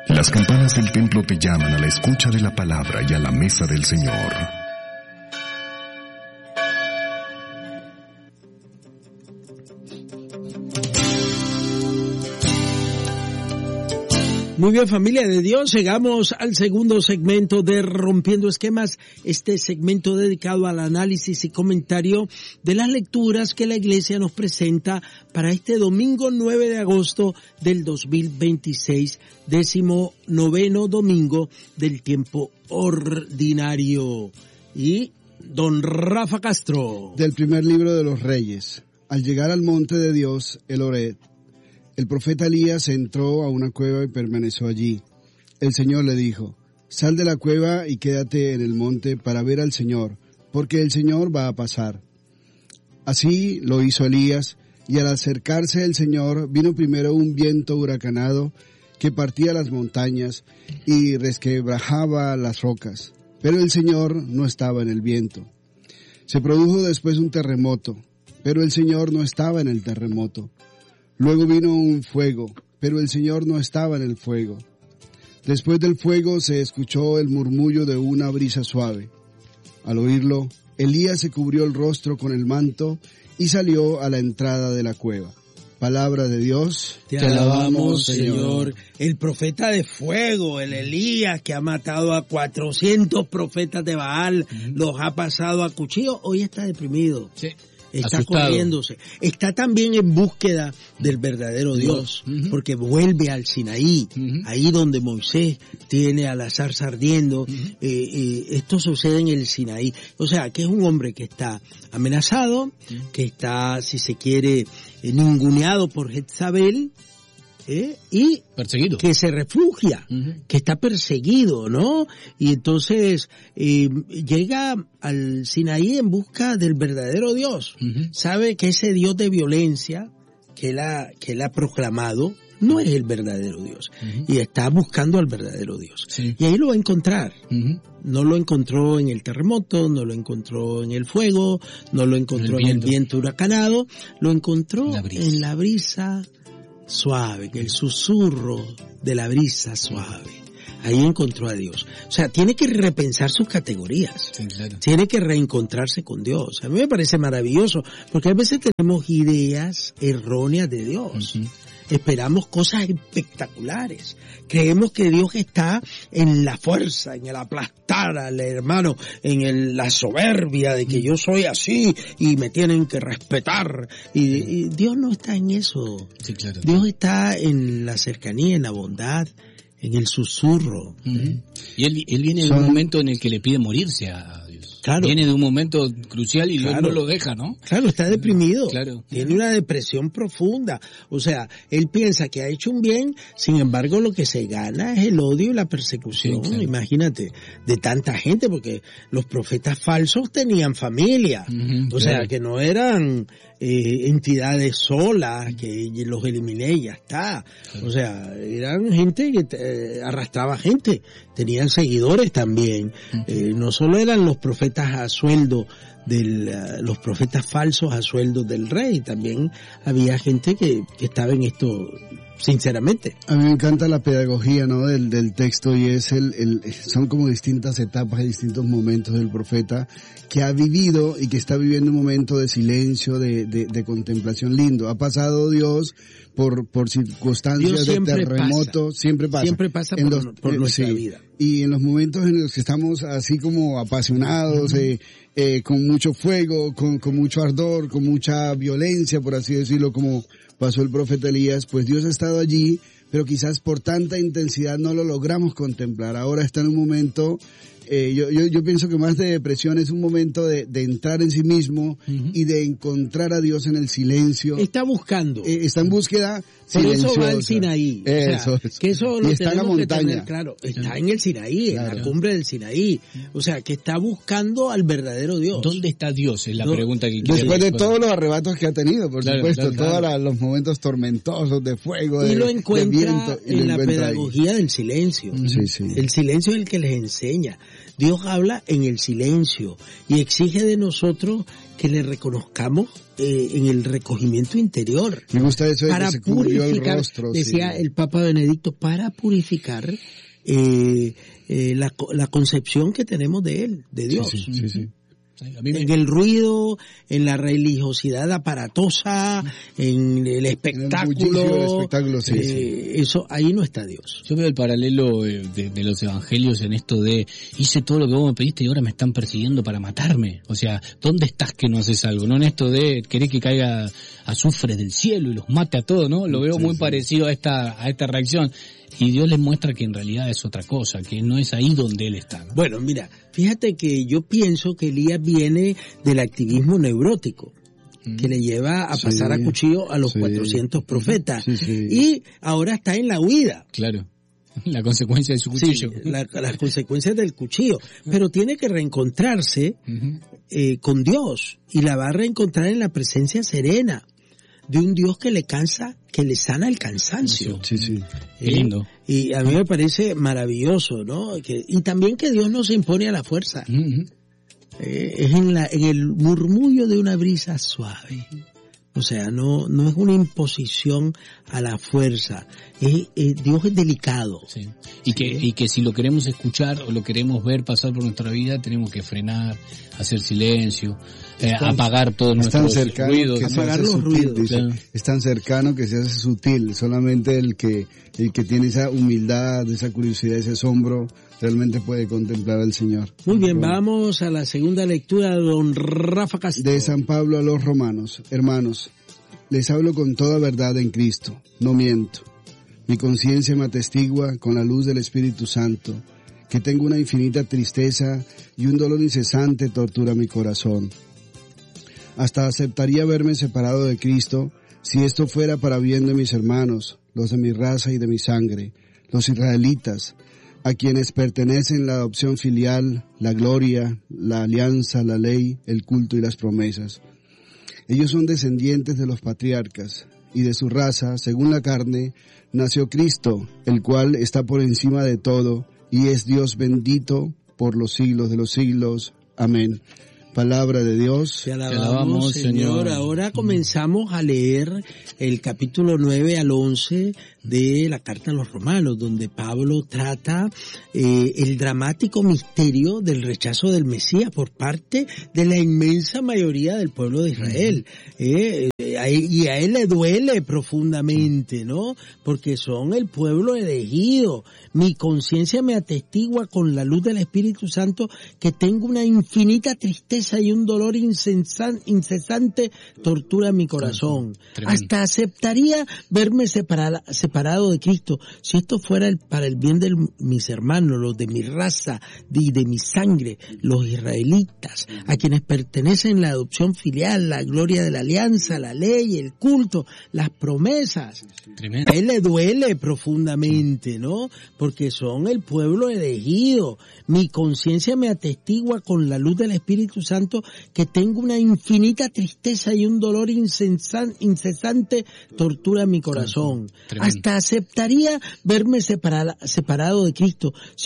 Las campanas del templo te llaman a la escucha de la palabra y a la mesa del Señor. Muy bien, familia de Dios, llegamos al segundo segmento de Rompiendo Esquemas, este segmento dedicado al análisis y comentario de las lecturas que la Iglesia nos presenta para este domingo 9 de agosto del 2026, 19º domingo del tiempo ordinario. Y don Rafa Castro. Del primer libro de los Reyes. Al llegar al monte de Dios, el Horeb, el profeta Elías entró a una cueva y permaneció allí. El Señor le dijo, sal de la cueva y quédate en el monte para ver al Señor, porque el Señor va a pasar. Así lo hizo Elías, y al acercarse el Señor, vino primero un viento huracanado que partía las montañas y resquebrajaba las rocas. Pero el Señor no estaba en el viento. Se produjo después un terremoto, pero el Señor no estaba en el terremoto. Luego vino un fuego, pero el Señor no estaba en el fuego. Después del fuego se escuchó el murmullo de una brisa suave. Al oírlo, Elías se cubrió el rostro con el manto y salió a la entrada de la cueva. Palabra de Dios. Te alabamos, Señor. El profeta de fuego, el Elías, que ha matado a 400 profetas de Baal, los ha pasado a cuchillo, hoy está deprimido. Sí. Está asustado, corriéndose. Está también en búsqueda del verdadero Dios, porque vuelve al Sinaí, ahí donde Moisés tiene a la zarza ardiendo. Esto sucede en el Sinaí. O sea, que es un hombre que está amenazado, que está, si se quiere, ninguneado por Jezabel, y perseguido, que se refugia, que está perseguido, ¿no? Y entonces llega al Sinaí en busca del verdadero Dios. Sabe que ese Dios de violencia que él ha proclamado no es el verdadero Dios, y está buscando al verdadero Dios. Sí. Y ahí lo va a encontrar. No lo encontró en el terremoto, no lo encontró en el fuego, no lo encontró en el viento huracanado, lo encontró en la brisa suave, en el susurro de la brisa suave. Ahí encontró a Dios. O sea, tiene que repensar sus categorías. Sí, claro. Tiene que reencontrarse con Dios. A mí me parece maravilloso, porque a veces tenemos ideas erróneas de Dios. Esperamos cosas espectaculares. Creemos que Dios está en la fuerza, en el aplastar al hermano, en la soberbia de que yo soy así y me tienen que respetar. Y Dios no está en eso. Sí, claro. Dios está en la cercanía, en la bondad, en el susurro. Y él viene de un momento en el que le pide morirse a Dios. Claro. Viene de un momento crucial y Dios no lo deja, ¿no? Claro, está deprimido. Claro. Tiene una depresión profunda. O sea, él piensa que ha hecho un bien, sin embargo lo que se gana es el odio y la persecución. Sí, claro. Imagínate, de tanta gente, porque los profetas falsos tenían familia. O sea, que no eran entidades solas, que los eliminé y ya está. Claro. O sea, eran gente que arrastraba gente. Tenían seguidores también. No solo eran los profetas a sueldo los profetas falsos a sueldo del rey, también había gente que estaba en esto sinceramente. A mí me encanta la pedagogía, ¿no? del texto, y es son como distintas etapas y distintos momentos del profeta que ha vivido y que está viviendo un momento de silencio, de contemplación lindo. Ha pasado Dios por circunstancias de terremoto, siempre pasa por nuestra vida. Y en los momentos en los que estamos así como apasionados, con mucho fuego, con mucho ardor, con mucha violencia, por así decirlo, como pasó el profeta Elías, pues Dios ha estado allí, pero quizás por tanta intensidad no lo logramos contemplar. Ahora está en un momento, yo pienso que más de depresión es un momento de entrar en sí mismo y de encontrar a Dios en el silencio. Está buscando. Está en búsqueda silenciosa. Por eso va al Sinaí. Eso. Que eso lo y está en la montaña. Tener, claro, está en el Sinaí, en la cumbre del Sinaí. O sea, que está buscando al verdadero Dios. ¿Dónde está Dios? Es la pregunta que quiero. Después de todos los arrebatos que ha tenido, por supuesto, todos los momentos tormentosos de fuego, y lo encuentra de viento, en la pedagogía del silencio. Sí. El silencio es el que les enseña. Dios habla en el silencio y exige de nosotros que le reconozcamos en el recogimiento interior. Me gusta eso de para que se cubrió purificar, el rostro. decía el Papa Benedicto, para purificar la concepción que tenemos de él, de Dios. Sí. En el ruido, en la religiosidad aparatosa, en el espectáculo, eso, ahí no está Dios. Yo veo el paralelo de los evangelios en esto de hice todo lo que vos me pediste y ahora me están persiguiendo para matarme. O sea, ¿dónde estás que no haces algo? No en esto de querer que caiga azufre del cielo y los mate a todos, ¿no? Lo veo muy parecido a esta reacción. Y Dios les muestra que en realidad es otra cosa, que no es ahí donde Él está, ¿no? Bueno, mira, fíjate que yo pienso que Elías viene del activismo neurótico, que le lleva a pasar a cuchillo a los 400 profetas. Y ahora está en la huida. Claro. La consecuencia de su cuchillo. Sí, las consecuencias del cuchillo. Pero tiene que reencontrarse con Dios. Y la va a reencontrar en la presencia serena de un Dios que le sana el cansancio. Sí. Qué lindo. Y a mí me parece maravilloso, ¿no? Y también que Dios no se impone a la fuerza. Es en el murmullo de una brisa suave. O sea, no es una imposición a la fuerza. Dios es delicado. Sí. Y que si lo queremos escuchar o lo queremos ver pasar por nuestra vida, tenemos que frenar, hacer silencio, apagar todos nuestros ruidos. Apagar los ruidos. Claro. Es tan cercano que se hace sutil. Solamente el que tiene esa humildad, esa curiosidad, ese asombro, realmente puede contemplar al Señor. Muy bien, vamos a la segunda lectura de don Rafa Castillo. De San Pablo a los Romanos. Hermanos, les hablo con toda verdad en Cristo, no miento. Mi conciencia me atestigua con la luz del Espíritu Santo, que tengo una infinita tristeza y un dolor incesante tortura mi corazón. Hasta aceptaría verme separado de Cristo si esto fuera para bien de mis hermanos, los de mi raza y de mi sangre, los israelitas, a quienes pertenecen la adopción filial, la gloria, la alianza, la ley, el culto y las promesas. Ellos son descendientes de los patriarcas, y de su raza, según la carne, nació Cristo, el cual está por encima de todo, y es Dios bendito por los siglos de los siglos. Amén. Palabra de Dios. Te alabamos, Señor. Ahora comenzamos a leer el capítulo 9 al 11 de la Carta a los Romanos, donde Pablo trata el dramático misterio del rechazo del Mesías por parte de la inmensa mayoría del pueblo de Israel. Y a él le duele profundamente, ¿no? Porque son el pueblo elegido. Mi conciencia me atestigua con la luz del Espíritu Santo que tengo una infinita tristeza y un dolor incesante tortura mi corazón. Hasta aceptaría verme separado de Cristo si esto fuera para el bien de mis hermanos, los de mi raza y de mi sangre, los israelitas, a quienes pertenecen la adopción filial, la gloria de la alianza, la ley, el culto, las promesas. Tremendo. A él le duele profundamente, ¿no? Porque son el pueblo elegido. Mi conciencia me atestigua con la luz del Espíritu Santo que tengo una infinita tristeza y un dolor incesante tortura mi corazón. Tremendo. Hasta aceptaría verme separado de Cristo si